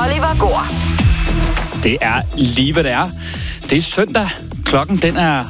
Oliver Gård. Det er lige, hvad det er. Det er søndag. Klokken den er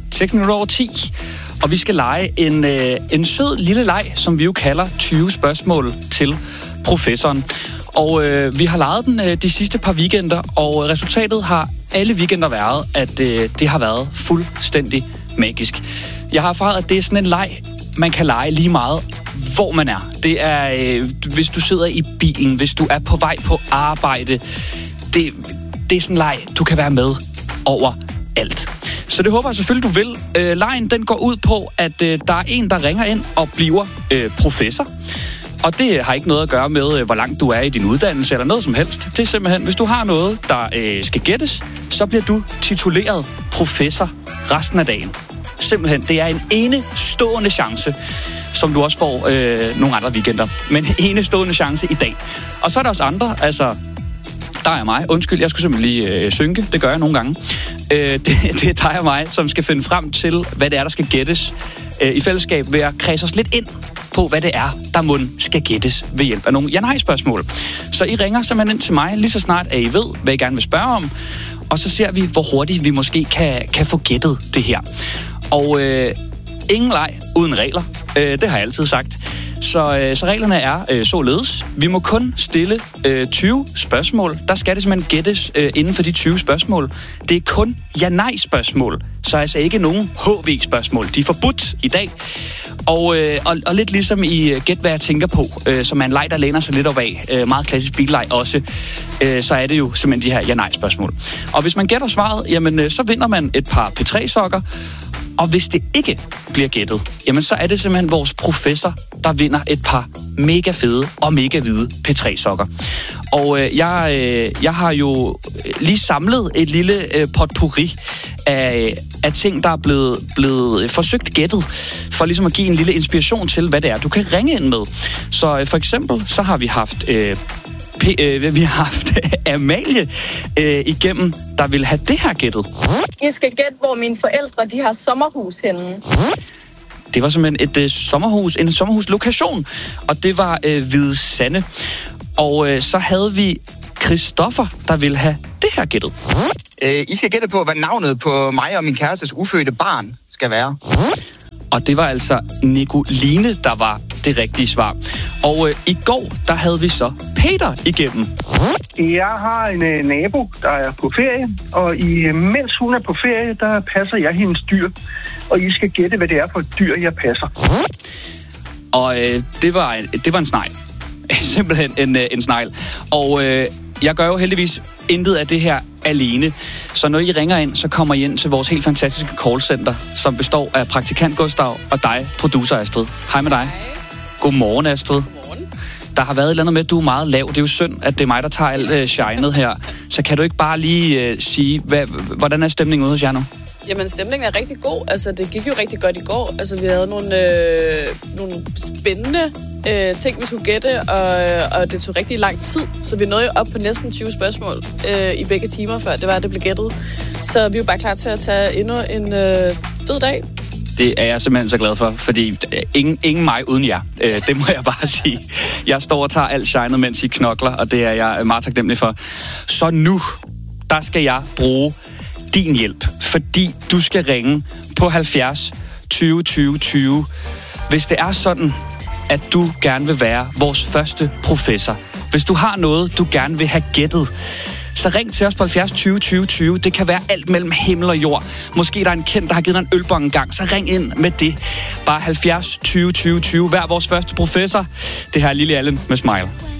10:06. Og vi skal lege en sød lille leg, som vi jo kalder 20 spørgsmål til professoren. Og vi har leget den de sidste par weekender, og resultatet har alle weekender været, at det har været fuldstændig magisk. Jeg har erfaret, at det er sådan en leg, man kan lege lige meget, hvor man er. Det er, hvis du sidder i bilen, hvis du er på vej på arbejde. Det er sådan en leg, du kan være med over alt. Så det håber jeg selvfølgelig, du vil. Lejen, den går ud på, at der er en, der ringer ind og bliver professor. Og det har ikke noget at gøre med, hvor langt du er i din uddannelse eller noget som helst. Det er simpelthen, hvis du har noget, der skal gættes, så bliver du tituleret professor resten af dagen. Simpelthen, det er en enestående chance, som du også får nogle andre weekender. Men en enestående chance i dag. Og så er der også andre, altså... Der er mig. Undskyld, jeg skulle simpelthen lige synke. Det gør jeg nogle gange. Det er dig og mig, som skal finde frem til, hvad det er, der skal gættes i fællesskab ved at kredse os lidt ind på, hvad det er, der mund skal gættes ved hjælp af nogle ja-nej-spørgsmål. Så I ringer simpelthen ind til mig, lige så snart at I ved, hvad I gerne vil spørge om. Og så ser vi, hvor hurtigt vi måske kan få gættet det her. Og ingen leg uden regler. Det har jeg altid sagt. Så reglerne er således. Vi må kun stille 20 spørgsmål. Der skal det simpelthen gættes inden for de 20 spørgsmål. Det er kun ja-nej-spørgsmål, så altså ikke nogen HV-spørgsmål. De er forbudt i dag. Og lidt ligesom i Gæt, hvad jeg tænker på, som er en leg, der læner sig lidt op af. Meget klassisk billeg også. Så er det jo simpelthen de her ja-nej-spørgsmål. Og hvis man gætter svaret, jamen, så vinder man et par P3-sokker. Og hvis det ikke bliver gættet, jamen så er det simpelthen vores professor, der vinder et par mega fede og mega hvide P3-sokker. Og jeg har jo lige samlet et lille potpourri af ting, der er blevet forsøgt gættet, for ligesom at give en lille inspiration til, hvad det er, du kan ringe ind med. Så for eksempel, så har vi haft... vi har haft Amalie igennem, der vil have det her gættet. Jeg skal gætte, hvor mine forældre de har sommerhus henne. Det var simpelthen en sommerhuslokation, og det var Hvide Sande. Og så havde vi Christoffer, der vil have det her gættet. I skal gætte på, hvad navnet på mig og min kærestes ufødte barn skal være. Og det var altså Nicoline, der var det rigtige svar. Og i går, der havde vi så Peter igennem. Jeg har en nabo, der er på ferie, og mens hun er på ferie, der passer jeg hendes dyr. Og I skal gætte, hvad det er for et dyr, jeg passer. Og det var en snegl. Simpelthen en snegl. Og jeg gør jo heldigvis intet af det her alene. Så når I ringer ind, så kommer I ind til vores helt fantastiske callcenter, som består af praktikant Gustav og dig, producer Astrid. Hej med dig. Godmorgen, Astrid. Godmorgen. Der har været et eller andet med, at du er meget lav. Det er jo synd, at det er mig, der tager alt shinet her. Så kan du ikke bare lige sige, hvordan er stemningen ude hos jer nu? Jamen, stemningen er rigtig god. Altså, det gik jo rigtig godt i går. Altså, vi havde nogle spændende ting, vi skulle gætte, og det tog rigtig lang tid. Så vi nåede jo op på næsten 20 spørgsmål i begge timer, før det blev gættet. Så vi er jo bare klar til at tage endnu en fed dag. Det er jeg simpelthen så glad for, fordi ingen mig uden jer. Det må jeg bare sige. Jeg står og tager alt shinet, mens I knokler, og det er jeg meget taknemmelig for. Så nu, der skal jeg bruge din hjælp, fordi du skal ringe på 70 20 20 20. Hvis det er sådan, at du gerne vil være vores første professor. Hvis du har noget, du gerne vil have gættet, så ring til os på 70 20 20 20. Det kan være alt mellem himmel og jord. Måske der er en kendt, der har givet dig en ølbong engang, så ring ind med det. Bare 70 20 20 20. Vær vores første professor. Det her er Lily Allen med Smile.